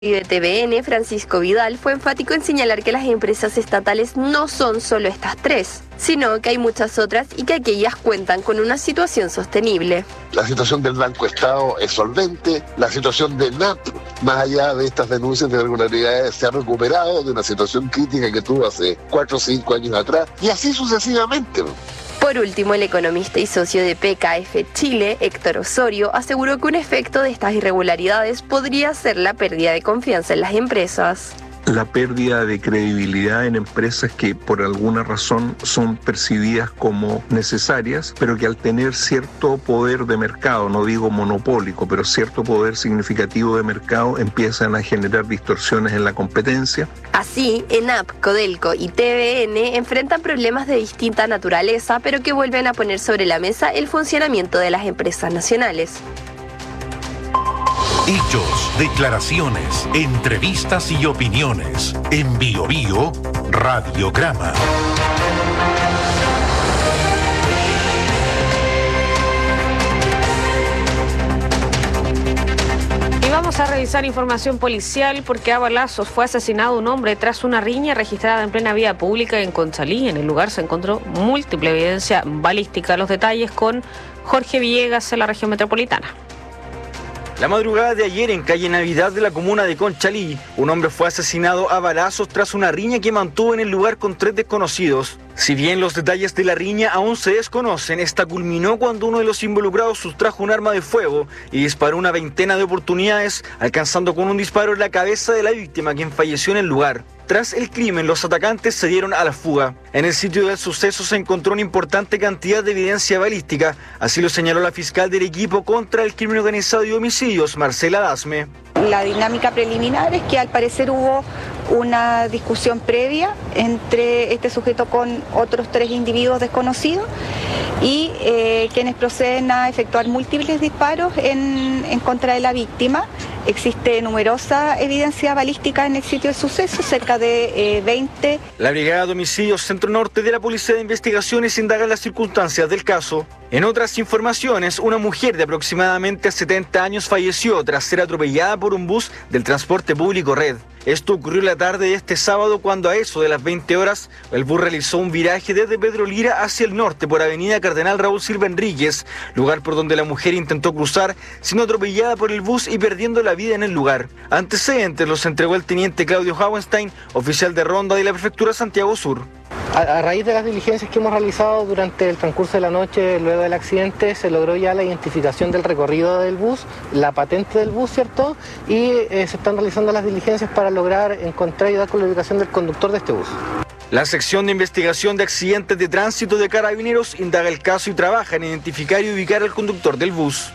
de TVN, Francisco Vidal, fue enfático en señalar que las empresas estatales no son solo estas tres, sino que hay muchas otras y que aquellas cuentan con una situación sostenible. La situación del Banco Estado es solvente, la situación de NAP, más allá de estas denuncias de irregularidades, se ha recuperado de una situación crítica que tuvo hace 4 o 5 años atrás, y así sucesivamente. Por último, el economista y socio de PKF Chile, Héctor Osorio, aseguró que un efecto de estas irregularidades podría ser la pérdida de confianza en las empresas. La pérdida de credibilidad en empresas que por alguna razón son percibidas como necesarias, pero que al tener cierto poder de mercado, no digo monopólico, pero cierto poder significativo de mercado, empiezan a generar distorsiones en la competencia. Así, ENAP, Codelco y TVN enfrentan problemas de distinta naturaleza, pero que vuelven a poner sobre la mesa el funcionamiento de las empresas nacionales. Hechos, declaraciones, entrevistas y opiniones. En Bio Bio, Radiograma. Y vamos a revisar información policial porque a balazos fue asesinado un hombre tras una riña registrada en plena vía pública en Conchalí. En el lugar se encontró múltiple evidencia balística. Los detalles con Jorge Villegas en la región metropolitana. La madrugada de ayer, en calle Navidad de la comuna de Conchalí, un hombre fue asesinado a balazos tras una riña que mantuvo en el lugar con 3 desconocidos. Si bien los detalles de la riña aún se desconocen, esta culminó cuando uno de los involucrados sustrajo un arma de fuego y disparó una veintena de oportunidades, alcanzando con un disparo en la cabeza de la víctima, quien falleció en el lugar. Tras el crimen, los atacantes se dieron a la fuga. En el sitio del suceso se encontró una importante cantidad de evidencia balística, así lo señaló la fiscal del equipo contra el crimen organizado y homicidios, Marcela Dasme. La dinámica preliminar es que al parecer hubo una discusión previa entre este sujeto con otros 3 individuos desconocidos y quienes proceden a efectuar múltiples disparos en contra de la víctima. Existe numerosa evidencia balística en el sitio del suceso, cerca de 20. La Brigada de Homicidios Centro Norte de la Policía de Investigaciones indaga las circunstancias del caso. En otras informaciones, una mujer de aproximadamente 70 años falleció tras ser atropellada por un bus del transporte público Red. Esto ocurrió la tarde de este sábado cuando a eso de las 20 horas el bus realizó un viraje desde Pedro Lira hacia el norte por avenida Cardenal Raúl Silva Enríquez, lugar por donde la mujer intentó cruzar siendo atropellada por el bus y perdiendo la vida en el lugar. Antecedentes los entregó el teniente Claudio Hauenstein, oficial de ronda de la prefectura Santiago Sur. A raíz de las diligencias que hemos realizado durante el transcurso de la noche, luego del accidente, se logró ya la identificación del recorrido del bus, la patente del bus, ¿cierto? Y se están realizando las diligencias para lograr encontrar y dar con la ubicación del conductor de este bus. La sección de investigación de accidentes de tránsito de Carabineros indaga el caso y trabaja en identificar y ubicar al conductor del bus.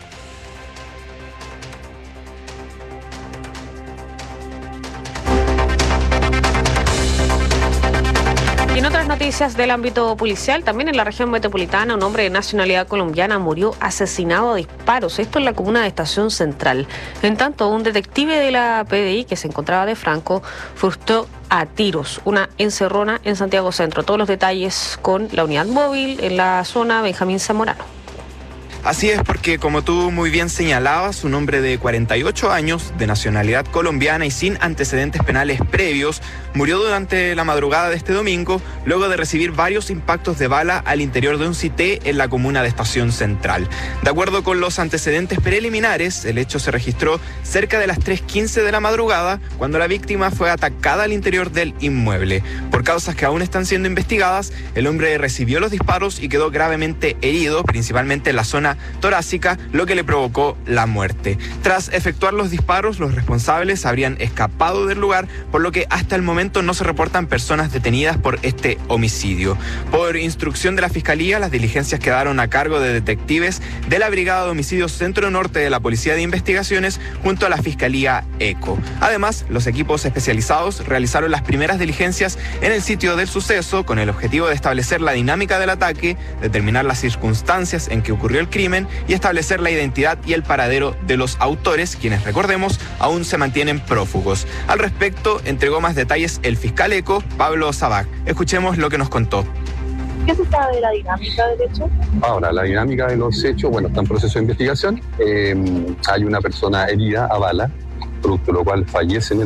Y en otras noticias del ámbito policial, también en la región metropolitana, un hombre de nacionalidad colombiana murió asesinado a disparos. Esto en la comuna de Estación Central. En tanto, un detective de la PDI que se encontraba de Franco frustró a tiros una encerrona en Santiago Centro. Todos los detalles con la unidad móvil en la zona Benjamín Zamorano. Así es, porque como tú muy bien señalabas, un hombre de 48 años, de nacionalidad colombiana y sin antecedentes penales previos, murió durante la madrugada de este domingo, luego de recibir varios impactos de bala al interior de un cité en la comuna de Estación Central. De acuerdo con los antecedentes preliminares, el hecho se registró cerca de las 3:15 de la madrugada, cuando la víctima fue atacada al interior del inmueble. Por causas que aún están siendo investigadas, el hombre recibió los disparos y quedó gravemente herido, principalmente en la zona torácica, lo que le provocó la muerte. Tras efectuar los disparos, los responsables habrían escapado del lugar, por lo que hasta el momento no se reportan personas detenidas por este homicidio. Por instrucción de la Fiscalía, las diligencias quedaron a cargo de detectives de la Brigada de Homicidios Centro Norte de la Policía de Investigaciones junto a la Fiscalía ECO. Además, los equipos especializados realizaron las primeras diligencias en el sitio del suceso con el objetivo de establecer la dinámica del ataque, determinar las circunstancias en que ocurrió el crimen y establecer la identidad y el paradero de los autores, quienes, recordemos, aún se mantienen prófugos. Al respecto, entregó más detalles el fiscal ECO, Pablo Sabac. Escuchemos lo que nos contó. ¿Qué se sabe de la dinámica del hecho? Ahora, la dinámica de los hechos, está en proceso de investigación. Hay una persona herida a bala, producto de lo cual fallecen